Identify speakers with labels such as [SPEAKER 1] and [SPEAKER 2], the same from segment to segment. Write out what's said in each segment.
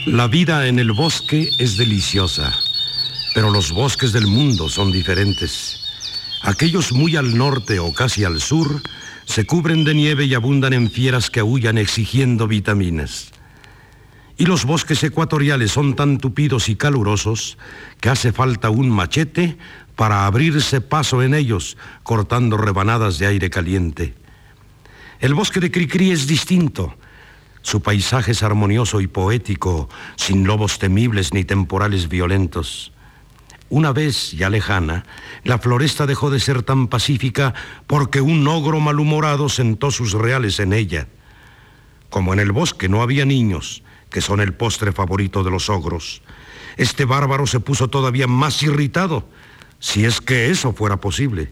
[SPEAKER 1] La vida en el bosque es deliciosa, pero los bosques del mundo son diferentes. Aquellos muy al norte o casi al sur se cubren de nieve y abundan en fieras que aúllan exigiendo vitaminas. Y los bosques ecuatoriales son tan tupidos y calurosos que hace falta un machete para abrirse paso en ellos, cortando rebanadas de aire caliente. El bosque de Cricri es distinto. Su paisaje es armonioso y poético, sin lobos temibles ni temporales violentos. Una vez, ya lejana, la floresta dejó de ser tan pacífica porque un ogro malhumorado sentó sus reales en ella. Como en el bosque no había niños, que son el postre favorito de los ogros, este bárbaro se puso todavía más irritado, si es que eso fuera posible.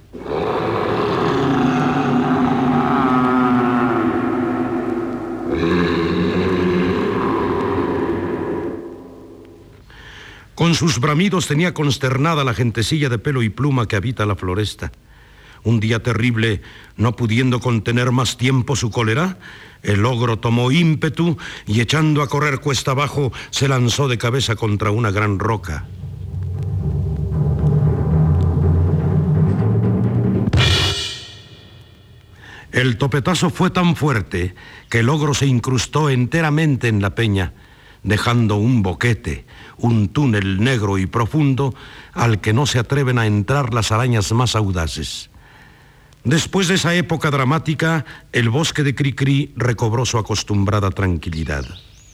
[SPEAKER 1] Con sus bramidos tenía consternada la gentecilla de pelo y pluma que habita la floresta. Un día terrible, no pudiendo contener más tiempo su cólera, el ogro tomó ímpetu y echando a correr cuesta abajo, se lanzó de cabeza contra una gran roca. El topetazo fue tan fuerte que el ogro se incrustó enteramente en la peña, dejando un boquete, un túnel negro y profundo al que no se atreven a entrar las arañas más audaces. Después de esa época dramática, el bosque de Cricri recobró su acostumbrada tranquilidad.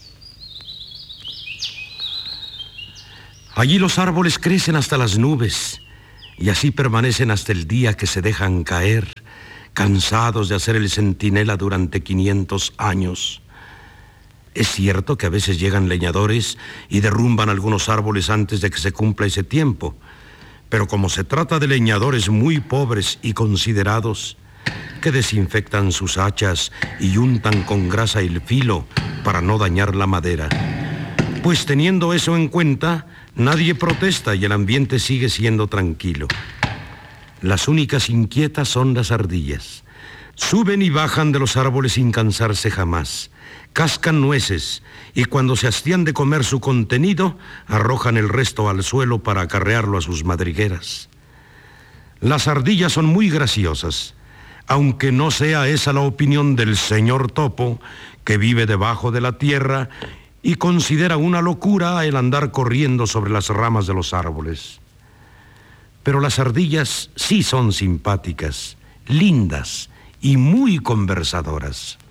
[SPEAKER 1] Allí los árboles crecen hasta las nubes y así permanecen hasta el día que se dejan caer, cansados de hacer el centinela durante 500 años. Es cierto que a veces llegan leñadores y derrumban algunos árboles antes de que se cumpla ese tiempo, pero como se trata de leñadores muy pobres y considerados, que desinfectan sus hachas y untan con grasa el filo para no dañar la madera, pues teniendo eso en cuenta, nadie protesta y el ambiente sigue siendo tranquilo. Las únicas inquietas son las ardillas. Suben y bajan de los árboles sin cansarse jamás. Cascan nueces y cuando se hastían de comer su contenido, arrojan el resto al suelo para acarrearlo a sus madrigueras. Las ardillas son muy graciosas, aunque no sea esa la opinión del señor Topo, que vive debajo de la tierra y considera una locura el andar corriendo sobre las ramas de los árboles. Pero las ardillas sí son simpáticas, lindas y muy conversadoras.